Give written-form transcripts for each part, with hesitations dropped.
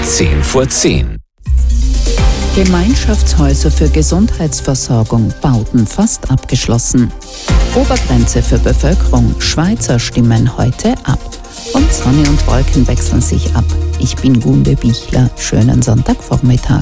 10:10. Gemeinschaftshäuser für Gesundheitsversorgung, Bauten fast abgeschlossen. Obergrenze für Bevölkerung, Schweizer stimmen heute ab. Und Sonne und Wolken wechseln sich ab. Ich bin Gunde Bichler, schönen Sonntagvormittag.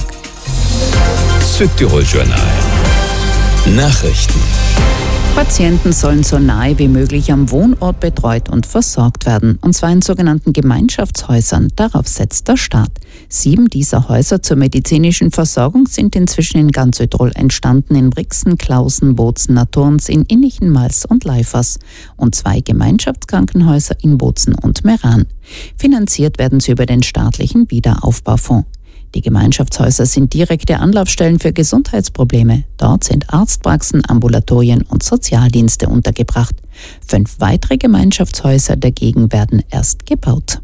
Südtirol Journal. Nachrichten. Patienten sollen so nahe wie möglich am Wohnort betreut und versorgt werden, und zwar in sogenannten Gemeinschaftshäusern. Darauf setzt der Staat. 7 dieser Häuser zur medizinischen Versorgung sind inzwischen in ganz Südtirol entstanden, in Brixen, Klausen, Bozen, Naturns, in Innichen, Mals und Leifers, und 2 Gemeinschaftskrankenhäuser in Bozen und Meran. Finanziert werden sie über den staatlichen Wiederaufbaufonds. Die Gemeinschaftshäuser sind direkte Anlaufstellen für Gesundheitsprobleme. Dort sind Arztpraxen, Ambulatorien und Sozialdienste untergebracht. 5 weitere Gemeinschaftshäuser dagegen werden erst gebaut.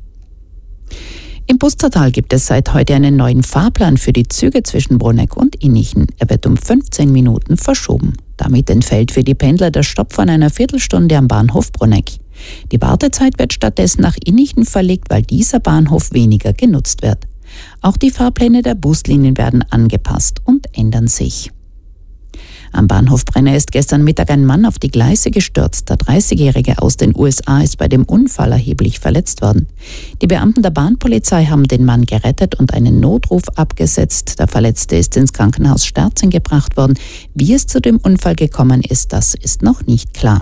Im Pustertal gibt es seit heute einen neuen Fahrplan für die Züge zwischen Bruneck und Innichen. Er wird um 15 Minuten verschoben. Damit entfällt für die Pendler der Stopp von einer Viertelstunde am Bahnhof Bruneck. Die Wartezeit wird stattdessen nach Innichen verlegt, weil dieser Bahnhof weniger genutzt wird. Auch die Fahrpläne der Buslinien werden angepasst und ändern sich. Am Bahnhof Brenner ist gestern Mittag ein Mann auf die Gleise gestürzt. Der 30-Jährige aus den USA ist bei dem Unfall erheblich verletzt worden. Die Beamten der Bahnpolizei haben den Mann gerettet und einen Notruf abgesetzt. Der Verletzte ist ins Krankenhaus Sterzing gebracht worden. Wie es zu dem Unfall gekommen ist, das ist noch nicht klar.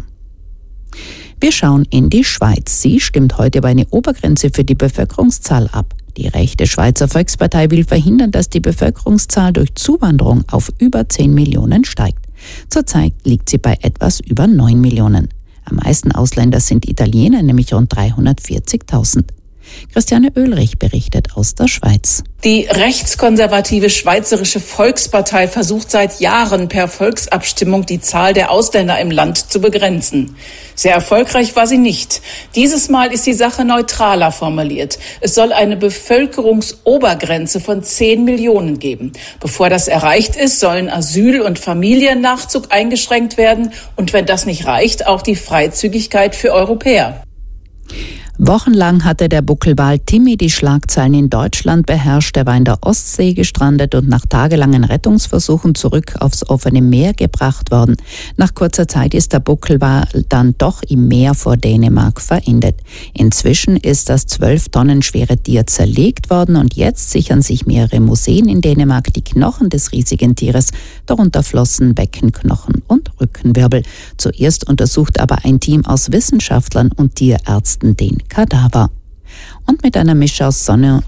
Wir schauen in die Schweiz. Sie stimmt heute über eine Obergrenze für die Bevölkerungszahl ab. Die rechte Schweizer Volkspartei will verhindern, dass die Bevölkerungszahl durch Zuwanderung auf über 10 Millionen steigt. Zurzeit liegt sie bei etwas über 9 Millionen. Am meisten Ausländer sind Italiener, nämlich rund 340.000. Christiane Oehlrich berichtet aus der Schweiz. Die rechtskonservative Schweizerische Volkspartei versucht seit Jahren per Volksabstimmung die Zahl der Ausländer im Land zu begrenzen. Sehr erfolgreich war sie nicht. Dieses Mal ist die Sache neutraler formuliert. Es soll eine Bevölkerungsobergrenze von 10 Millionen geben. Bevor das erreicht ist, sollen Asyl- und Familiennachzug eingeschränkt werden und wenn das nicht reicht, auch die Freizügigkeit für Europäer. Wochenlang hatte der Buckelwal Timmy die Schlagzeilen in Deutschland beherrscht. Er war in der Ostsee gestrandet und nach tagelangen Rettungsversuchen zurück aufs offene Meer gebracht worden. Nach kurzer Zeit ist der Buckelwal dann doch im Meer vor Dänemark verendet. Inzwischen ist das 12 Tonnen schwere Tier zerlegt worden und jetzt sichern sich mehrere Museen in Dänemark die Knochen des riesigen Tieres, darunter Flossen, Beckenknochen und Rückenwirbel. Zuerst untersucht aber ein Team aus Wissenschaftlern und Tierärzten den Kadaver. Und mit einer Mischung aus Sonne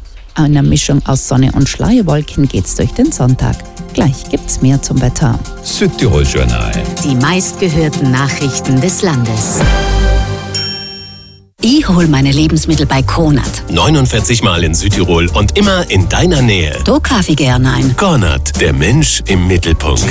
und Schleierwolken geht's durch den Sonntag. Gleich gibt's mehr zum Wetter. Südtirol Journal. Die meistgehörten Nachrichten des Landes. Ich hol meine Lebensmittel bei Kronert. 49 Mal in Südtirol und immer in deiner Nähe. Da kaufe ich gerne ein. Kronert, der Mensch im Mittelpunkt.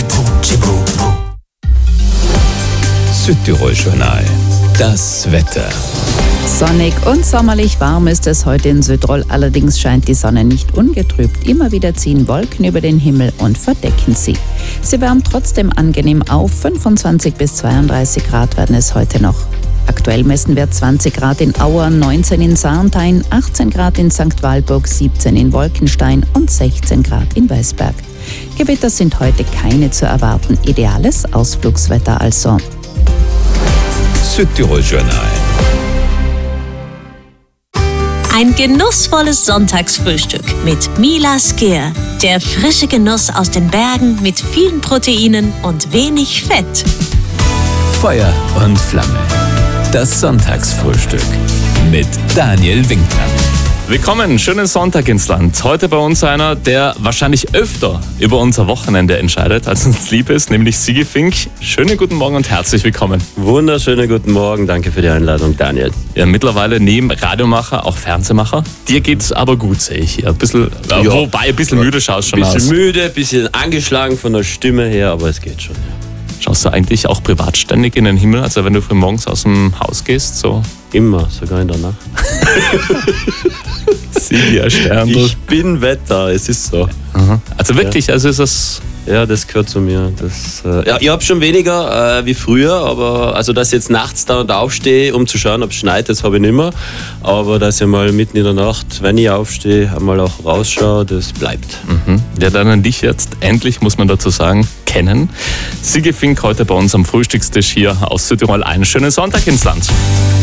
Südtirol Journal. Das Wetter. Sonnig und sommerlich warm ist es heute in Südtirol, allerdings scheint die Sonne nicht ungetrübt. Immer wieder ziehen Wolken über den Himmel und verdecken sie. Sie wärmen trotzdem angenehm auf, 25 bis 32 Grad werden es heute noch. Aktuell messen wir 20 Grad in Auer, 19 in Sarnthein, 18 Grad in St. Walburg, 17 in Wolkenstein und 16 Grad in Weißberg. Gewitter sind heute keine zu erwarten, ideales Ausflugswetter also. Südtirol Journal. Ein genussvolles Sonntagsfrühstück mit Mila Skier. Der frische Genuss aus den Bergen mit vielen Proteinen und wenig Fett. Feuer und Flamme. Das Sonntagsfrühstück mit Daniel Winkler. Willkommen, schönen Sonntag ins Land. Heute bei uns einer, der wahrscheinlich öfter über unser Wochenende entscheidet, als uns lieb ist, nämlich Sigi Fink. Schönen guten Morgen und herzlich willkommen. Wunderschönen guten Morgen, danke für die Einladung, Daniel. Ja, mittlerweile neben Radiomacher auch Fernsehmacher. Dir geht's aber gut, sehe ich hier. Wobei, ein bisschen müde schaust schon aus. Ein bisschen müde, ein bisschen angeschlagen von der Stimme her, aber es geht schon. Schaust du eigentlich auch privat ständig in den Himmel, also wenn du früh morgens aus dem Haus gehst? So? Immer, sogar in der Nacht. Sigi, Stern. Ich bin Wetter, es ist so. Aha. Also wirklich, also ist das Ja, das gehört zu mir. Ich habe schon weniger wie früher, aber also dass ich jetzt nachts da und aufstehe, um zu schauen, ob es schneit, das habe ich nicht mehr. Aber dass ich mal mitten in der Nacht, wenn ich aufstehe, einmal auch rausschaue, das bleibt. Wir lernen dich jetzt endlich, muss man dazu sagen, kennen. Sigi Fink heute bei uns am Frühstückstisch hier aus Südtirol. Einen schönen Sonntag ins Land.